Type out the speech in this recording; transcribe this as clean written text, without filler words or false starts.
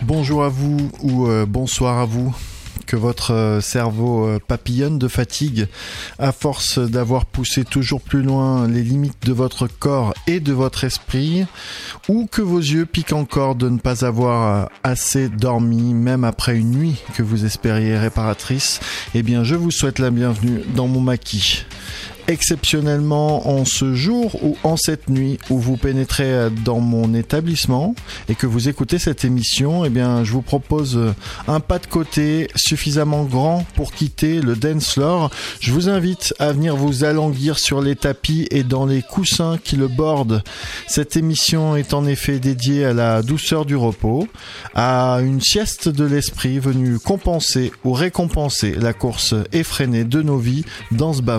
Bonjour à vous ou bonsoir à vous. Que votre cerveau papillonne de fatigue à force d'avoir poussé toujours plus loin les limites de votre corps et de votre esprit, ou que vos yeux piquent encore de ne pas avoir assez dormi même après une nuit que vous espériez réparatrice, eh bien je vous souhaite la bienvenue dans mon maquis. Exceptionnellement en ce jour ou en cette nuit où vous pénétrez dans mon établissement et que vous écoutez cette émission, eh bien je vous propose un pas de côté suffisamment grand pour quitter le dance floor. Je vous invite à venir vous alanguir sur les tapis et dans les coussins qui le bordent. Cette émission est en effet dédiée à la douceur du repos, à une sieste de l'esprit venue compenser ou récompenser la course effrénée de nos vies dans ce bas